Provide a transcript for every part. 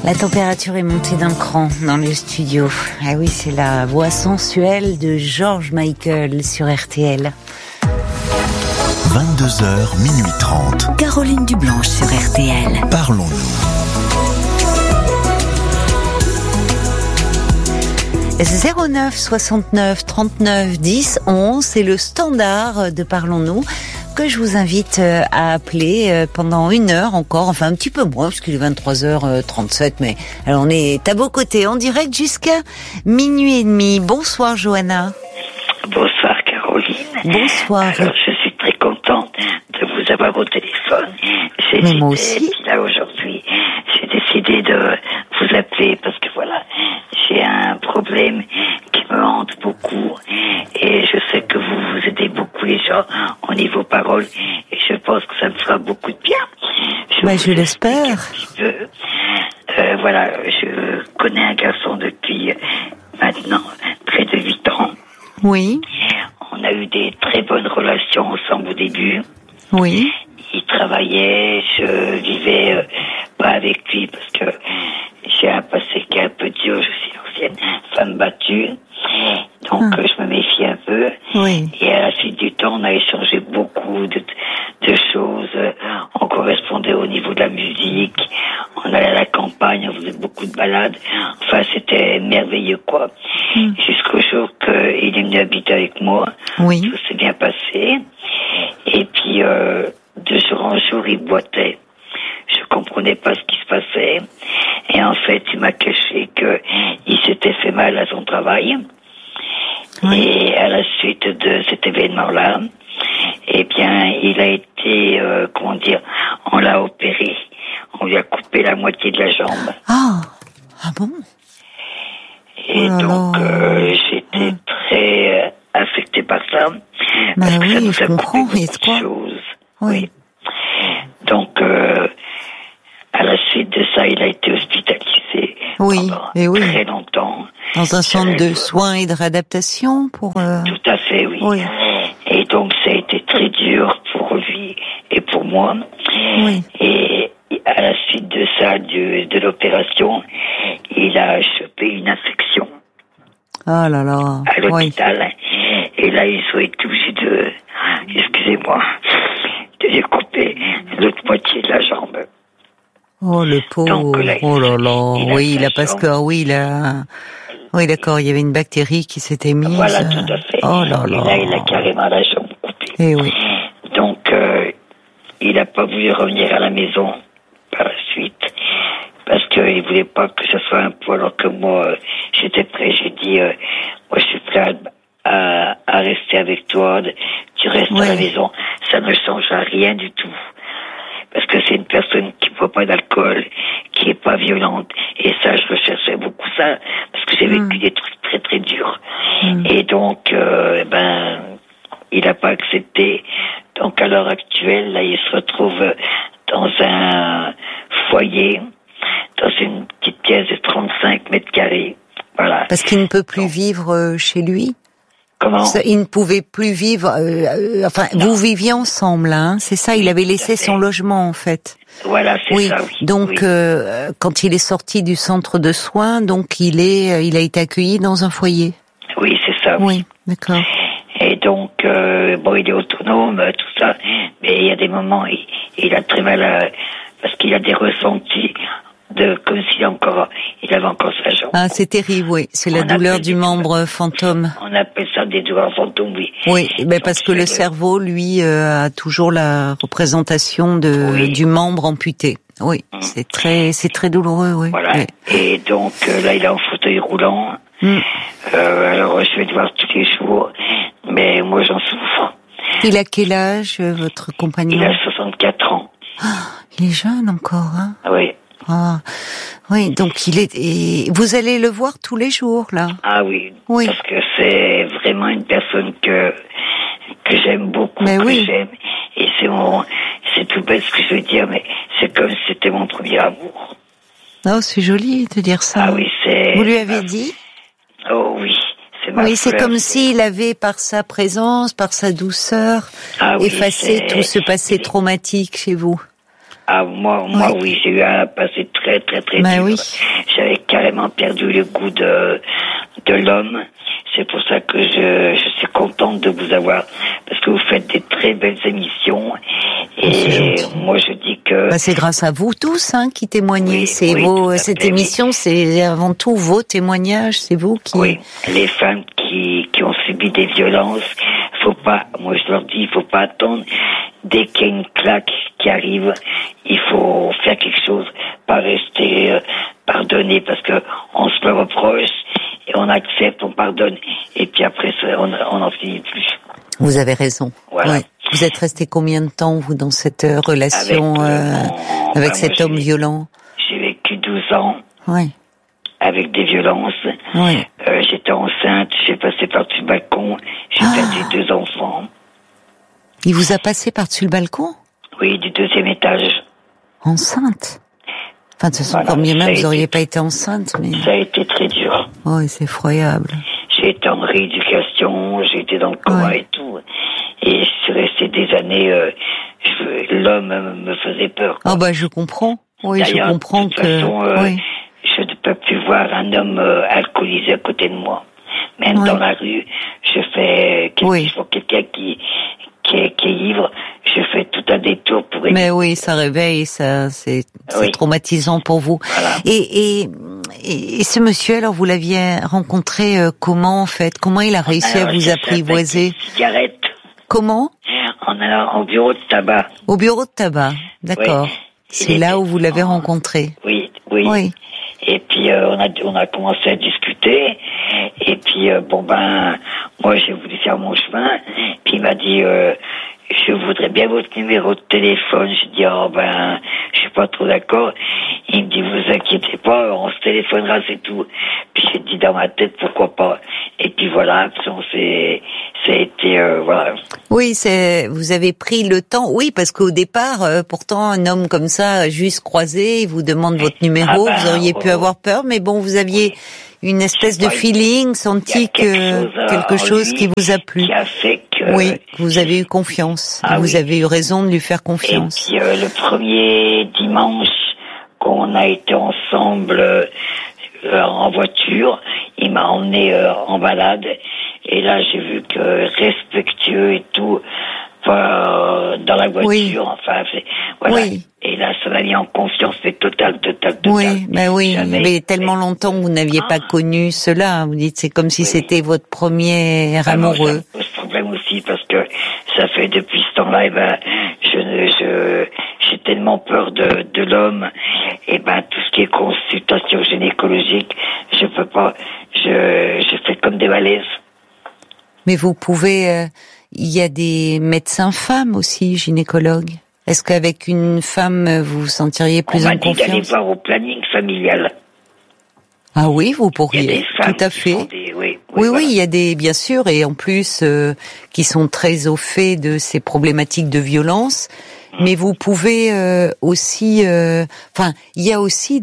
La température est montée d'un cran dans le studio. Ah oui, c'est la voix sensuelle de George Michael sur RTL. 22h, minuit 30. Caroline Dublanche sur RTL. Parlons-nous. 09 69 39 10 11, c'est le standard de Parlons-nous que je vous invite à appeler pendant 1 heure encore, enfin un petit peu moins parce qu'il est 23h37, mais alors on est à vos côtés en direct jusqu'à minuit et demi. Bonsoir Johanna. Bonsoir Caroline. Bonsoir. Alors je suis très contente de vous avoir au téléphone. Mais moi aussi. Puis là aujourd'hui, j'ai décidé de vous appeler parce que voilà, j'ai un problème qui me hante beaucoup et je sais que vous aidez beaucoup les gens au niveau parole et je pense que ça me fera beaucoup de bien. Je l'espère. Voilà, je connais un garçon depuis maintenant près de 8 ans. Oui. On a eu des très bonnes relations ensemble au début. Oui. Il travaillait, je vivais pas avec lui parce que j'ai un passé qui est un peu dur, je suis l'ancienne femme battue, donc je me méfie un peu. Oui. Et à la suite du temps, on a échangé beaucoup de choses, on correspondait au niveau de la musique, on allait à la campagne, on faisait beaucoup de balades, enfin c'était merveilleux quoi. Jusqu'au jour qu'il est venu habiter avec moi, Oui. tout s'est bien passé, et puis de jour en jour il boitait. Je comprenais pas ce qui se passait. Et en fait, il m'a caché qu'il s'était fait mal à son travail. Oui. Et à la suite de cet événement-là, eh bien, il a été, on l'a opéré. On lui a coupé la moitié de la jambe. Ah bon? Et donc, j'étais très affectée par ça. Parce que ça nous a coûté beaucoup de choses. Oui. Donc, à la suite de ça, il a été hospitalisé pendant très longtemps. Dans un centre de soins et de réadaptation pour... Tout à fait, oui. Et donc, ça a été très dur pour lui et pour moi. Oui. Et à la suite de ça, de l'opération, il a chopé une infection. Ah là là. À l'hôpital. Oui. Et là, ils ont été obligés de lui couper l'autre moitié de la jambe. Oh le pauvre. Donc, là, oh là là. Oui, là parce que oui, d'accord, il y avait une bactérie qui s'était mise. Voilà, tout à fait. Oh là là. Et là, il a carrément la jambe coupée. Eh oui. Donc, il n'a pas voulu revenir à la maison par la suite parce qu'il voulait pas que ce soit un poids. Alors que moi, j'étais prêt. J'ai dit, moi, je suis prêt à rester avec toi. Tu restes à la maison. Ça ne changera rien du tout. Parce que c'est une personne qui ne boit pas d'alcool, qui est pas violente. Et ça, je recherchais beaucoup ça. Parce que j'ai vécu des trucs très très durs. Et donc, il n'a pas accepté. Donc, à l'heure actuelle, là, il se retrouve dans un foyer, dans une petite pièce de 35 mètres carrés. Voilà. Parce qu'il ne peut plus vivre chez lui? Comment? Il ne pouvait plus vivre. Vous viviez ensemble, hein, c'est ça. Il avait laissé son logement, en fait. Voilà, c'est ça. Oui. Donc, quand il est sorti du centre de soins, donc il a été accueilli dans un foyer. Oui, c'est ça. Oui, d'accord. Et donc, il est autonome, tout ça. Mais il y a des moments, il a très mal parce qu'il a des ressentis. Comme s'il avait encore sa jambe. Ah, c'est terrible, oui. C'est la douleur du membre fantôme. On appelle ça des douleurs fantômes, oui. Oui, mais parce que le cerveau, lui, a toujours la représentation du membre amputé. Oui, c'est très douloureux, oui. Voilà. Oui. Et donc, là, il est en fauteuil roulant. Alors, je vais le voir tous les jours. Mais moi, j'en souffre. Il a quel âge, votre compagnon? Il a 64 ans. Ah, il est jeune encore, hein? Oui. Ah, oui, donc vous allez le voir tous les jours, là? Ah oui. Parce que c'est vraiment une personne que j'aime beaucoup, j'aime. Et c'est tout bête ce que je veux dire, mais c'est comme si c'était mon premier amour. Oh, c'est joli de dire ça. Ah oui, Vous lui avez dit? Oh oui. C'est comme s'il avait, par sa présence, par sa douceur, effacé tout ce passé traumatique chez vous. Ah, moi, oui, j'ai eu un passé très, très, très dur. Oui. J'avais carrément perdu le goût de l'homme. C'est pour ça que je suis contente de vous avoir, parce que vous faites des très belles émissions. Et moi, je dis que... c'est grâce à vous tous qui témoignez. Oui, c'est cette émission, c'est avant tout vos témoignages. C'est vous qui... Oui, les femmes qui ont subi des violences, moi je leur dis, il faut pas attendre. Dès qu'il y a une claque qui arrive, il faut faire quelque chose, pas rester pardonner, parce que on se le reproche et on accepte, on pardonne, et puis après on n'en finit plus. Vous avez raison. Voilà. Ouais. Vous êtes resté combien de temps, vous, dans cette relation avec cet homme violent? J'ai vécu 12 ans. Oui. Avec des violences. Oui. J'étais enceinte, j'ai passé par-dessus le balcon, j'ai perdu 2 enfants. Il vous a passé par-dessus le balcon? Oui, du 2e étage. Enceinte? Enfin, de toute façon, quand bien même, vous n'auriez pas été enceinte, mais... Ça a été très dur. Oui, c'est effroyable. J'ai été en rééducation, j'ai été dans le coma et tout. Et je suis restée des années, l'homme me faisait peur. Ah je comprends. Oui, d'ailleurs, je comprends de toute façon, oui. Je ne peux plus voir un homme alcoolisé à côté de moi. Même dans la rue, je fais quelqu'un qui est ivre, je fais tout un détour pour éviter. Mais oui, ça réveille, c'est traumatisant pour vous. Voilà. Et ce monsieur, alors vous l'aviez rencontré comment en fait? Comment il a réussi à vous apprivoiser? Cigarette. Comment? En allant au bureau de tabac. Au bureau de tabac, d'accord. Oui. C'est là où vous l'avez rencontré. Oui. Et puis on a commencé à discuter. Et puis moi j'ai voulu faire mon chemin. Puis il m'a dit je voudrais bien votre numéro de téléphone. Je dis je suis pas trop d'accord. Il me dit vous inquiétez pas, on se téléphonera, c'est tout. Puis j'ai dit dans ma tête pourquoi pas. Et puis voilà, après ça a été voilà. Oui, vous avez pris le temps. Oui, parce qu'au départ, pourtant un homme comme ça, juste croisé, il vous demande votre numéro, vous auriez pu avoir peur, mais bon, vous aviez une espèce de feeling, senti que quelque chose qui vous a plu. Qui a fait que... Oui, vous avez eu confiance. Vous avez eu raison de lui faire confiance. Et puis le premier dimanche qu'on a été ensemble en voiture, il m'a emmené en balade. Et là, j'ai vu que respectueux et tout, dans la voiture, voilà. Oui. Et là, ça m'a mis en confiance, mais total. Oui, mais tellement longtemps que vous n'aviez pas connu cela. Vous dites, c'est comme si c'était votre premier amoureux. Ça pose problème aussi, parce que ça fait depuis ce temps-là, j'ai tellement peur de l'homme, et tout ce qui est consultation gynécologique, je peux pas, je fais comme des malaises. Mais vous pouvez, il y a des médecins femmes aussi, gynécologues. Est-ce qu'avec une femme, vous vous sentiriez plus en confiance? On m'a dit d'aller voir au planning familial. Ah oui, vous pourriez, tout à fait. Oui, il y a des, bien sûr, et en plus, qui sont très au fait de ces problématiques de violence. Mais vous pouvez aussi, il y a aussi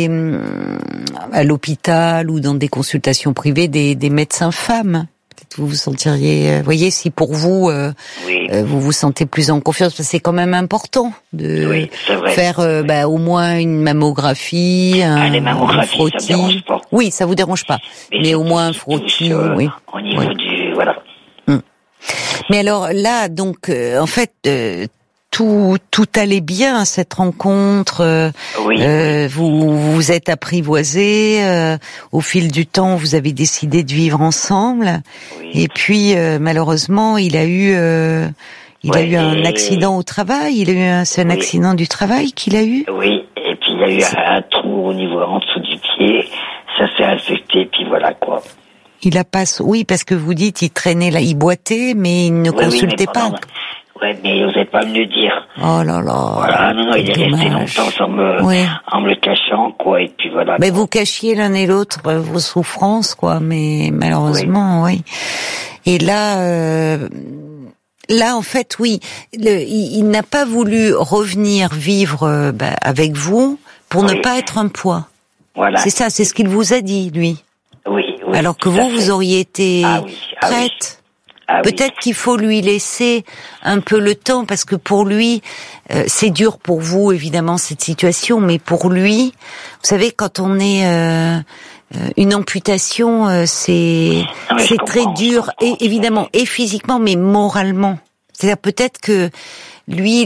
à l'hôpital ou dans des consultations privées, des médecins femmes. Vous vous sentiriez, voyez, si pour vous, vous vous sentez plus en confiance, parce que c'est quand même important de faire au moins une mammographie, un frottis. Ça me dérange pas. Oui, ça vous dérange pas, mais au moins un frottis, oui. Au niveau du, voilà. Mais alors là, donc, en fait, tout allait bien, cette rencontre. Vous vous êtes apprivoisés. Au fil du temps, vous avez décidé de vivre ensemble. Oui. Et puis, malheureusement, il a eu un accident au travail. C'est un accident du travail qu'il a eu. Oui. Et puis il y a eu un trou au niveau en dessous du pied. Ça s'est infecté. Puis voilà quoi. Oui, parce que vous dites, il traînait là, il boitait, mais il ne consultait pas. Ouais, mais il n'osait pas me le dire. Oh là là. Voilà, non, il est resté longtemps en me le cachant, quoi, et puis voilà. Mais vous cachiez l'un et l'autre vos souffrances, quoi, mais malheureusement, oui. Et là, en fait, oui, il n'a pas voulu revenir vivre avec vous pour ne pas être un poids. Voilà. C'est ça, c'est ce qu'il vous a dit, lui. Oui. Alors que vous auriez été prête. Peut-être qu'il faut lui laisser un peu le temps, parce que pour lui, c'est dur pour vous, évidemment, cette situation, mais pour lui, vous savez, quand on est une amputation, c'est très dur, et évidemment, et physiquement, mais moralement. C'est-à-dire peut-être que lui,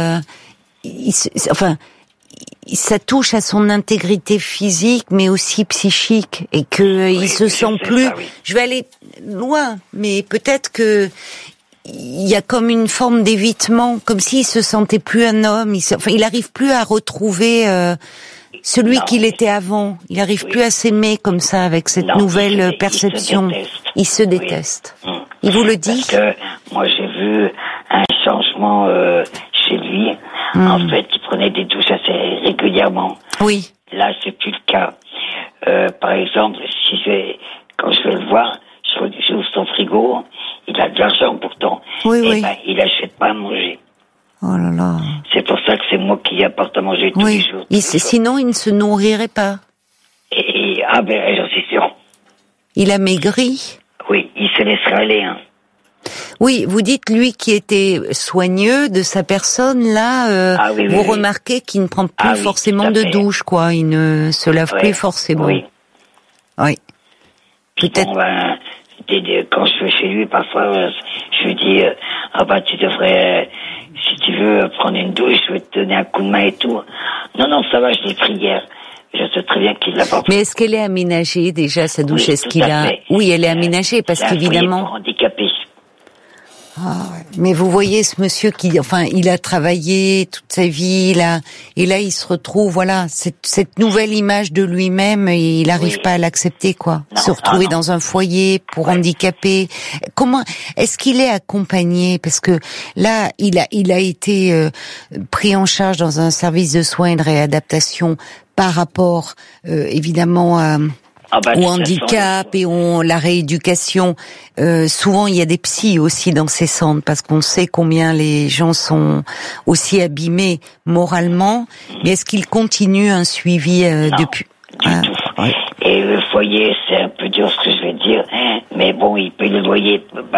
ça touche à son intégrité physique, mais aussi psychique, et que il se sent plus. Je vais aller loin, mais peut-être que il y a comme une forme d'évitement, comme s'il se sentait plus un homme. Il arrive plus à retrouver celui qu'il était avant. Il arrive plus à s'aimer comme ça avec cette nouvelle perception. Il se déteste. Oui. Il vous le dit? Parce que moi j'ai vu un changement chez lui. En fait, il prenait des douches assez régulièrement. Oui. Là, c'est plus le cas. Par exemple, quand je vais le voir, j'ouvre son frigo, il a de l'argent pourtant. Oui. Ben, il achète pas à manger. Oh là là. C'est pour ça que c'est moi qui apporte à manger tous les jours. Sinon, il ne se nourrirait pas. J'en suis sûr. Il a maigri. Oui, il se laissera aller, hein. Oui, vous dites, lui qui était soigneux de sa personne, là, vous remarquez qu'il ne prend plus forcément de douche, quoi. Il ne se lave plus forcément. Oui. Peut-être. Quand je vais chez lui, parfois, je lui dis, tu devrais, si tu veux prendre une douche, je vais te donner un coup de main et tout. Non, ça va, je l'ai pris hier. Je sais très bien qu'il l'a pas. Mais est-ce qu'elle est aménagée, déjà, sa douche? Est-ce qu'il a... Oui, elle est aménagée, parce qu'évidemment... handicapé. Mais vous voyez ce monsieur il a travaillé toute sa vie, et là il se retrouve, voilà, cette nouvelle image de lui-même, et il n'arrive pas à l'accepter, quoi. Se retrouver dans un foyer pour handicapés. Comment est-ce qu'il est accompagné? Parce que là, il a été pris en charge dans un service de soins et de réadaptation par rapport, évidemment, au handicap et la rééducation. Souvent, il y a des psys aussi dans ces centres, parce qu'on sait combien les gens sont aussi abîmés moralement. Mais est-ce qu'il continue un suivi depuis du tout. Et le foyer, c'est un peu dur ce que je vais dire, mais bon, il paye le loyer